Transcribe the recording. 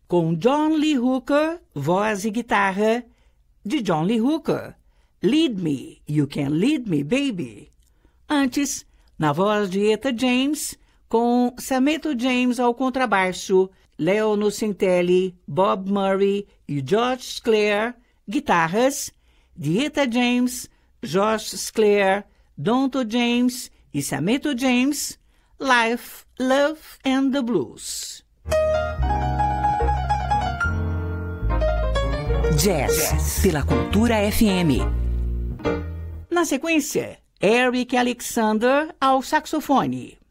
com John Lee Hooker, voz e guitarra de John Lee Hooker. Lead Me, You Can Lead Me, Baby. Antes, na voz de Etta James, com Samantha James ao contrabaixo, Leo Nocentelli, Bob Murray e George Sclair, guitarras de Etta James, George Sclair, Donto James e Samantha James, Life, Love and the Blues. Jazz pela Cultura FM. Na sequência, Eric Alexander ao saxofone.